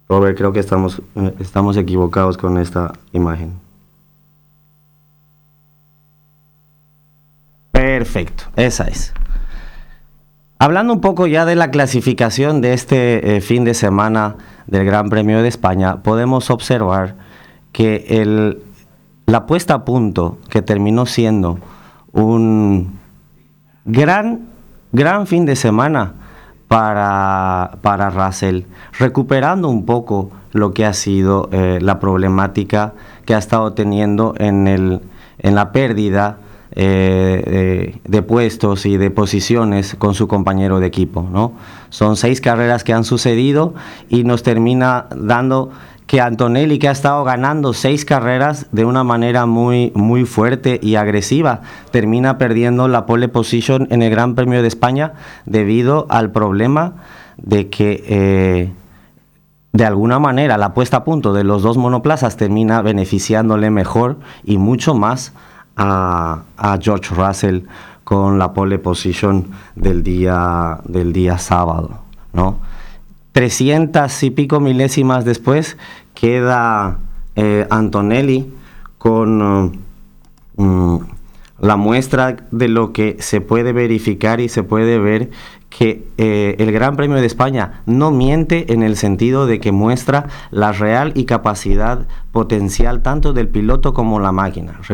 Robert, creo que estamos equivocados con esta imagen. Perfecto, esa es. Hablando un poco ya de la clasificación de este fin de semana del Gran Premio de España, podemos observar que la puesta a punto, que terminó siendo un gran fin de semana para Russell, recuperando un poco lo que ha sido la problemática que ha estado teniendo en la pérdida de puestos y de posiciones con su compañero de equipo, ¿no? Son 6 carreras que han sucedido y nos termina dando que Antonelli, que ha estado ganando 6 carreras de una manera muy fuerte y agresiva, termina perdiendo la pole position en el Gran Premio de España debido al problema de que de alguna manera la puesta a punto de los dos monoplazas termina beneficiándole mejor y mucho más a George Russell con la pole position del día sábado, ¿no? 300 y pico milésimas después queda Antonelli con la muestra de lo que se puede verificar y se puede ver que el Gran Premio de España no miente en el sentido de que muestra la real y capacidad potencial tanto del piloto como la máquina.